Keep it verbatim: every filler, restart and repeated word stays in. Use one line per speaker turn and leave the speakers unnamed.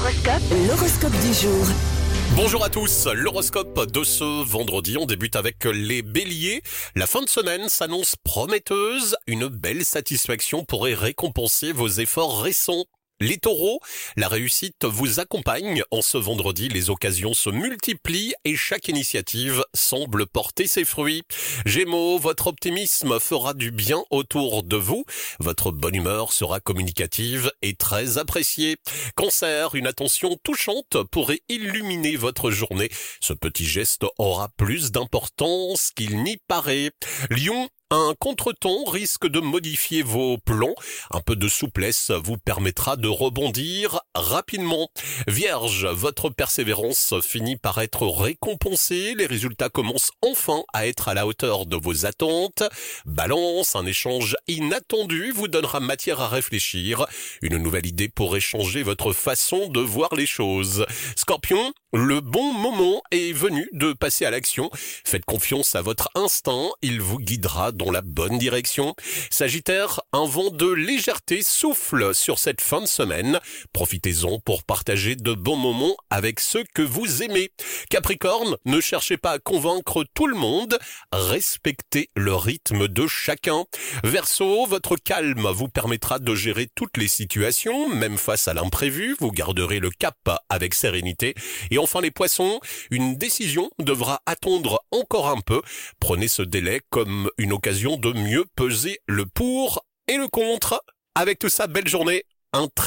L'horoscope. L'horoscope du jour.
Bonjour à tous, l'horoscope de ce vendredi, on débute avec les béliers. La fin de semaine s'annonce prometteuse, une belle satisfaction pourrait récompenser vos efforts récents. Les taureaux, la réussite vous accompagne. En ce vendredi, les occasions se multiplient et chaque initiative semble porter ses fruits. Gémeaux, votre optimisme fera du bien autour de vous. Votre bonne humeur sera communicative et très appréciée. Cancer, une attention touchante pourrait illuminer votre journée. Ce petit geste aura plus d'importance qu'il n'y paraît. Lion, un contretemps risque de modifier vos plans. Un peu de souplesse vous permettra de rebondir rapidement. Vierge, votre persévérance finit par être récompensée. Les résultats commencent enfin à être à la hauteur de vos attentes. Balance, un échange inattendu vous donnera matière à réfléchir. Une nouvelle idée pourrait changer votre façon de voir les choses. Scorpion, le bon moment est venu de passer à l'action. Faites confiance à votre instinct, il vous guidera dans la bonne direction. Sagittaire, un vent de légèreté souffle sur cette fin de semaine. Profitez-en pour partager de bons moments avec ceux que vous aimez. Capricorne, ne cherchez pas à convaincre tout le monde. Respectez le rythme de chacun. Verseau, votre calme vous permettra de gérer toutes les situations, même face à l'imprévu. Vous garderez le cap avec sérénité. Et enfin les poissons, une décision devra attendre encore un peu. Prenez ce délai comme une occasion de mieux peser le pour et le contre. Avec tout ça, belle journée, un très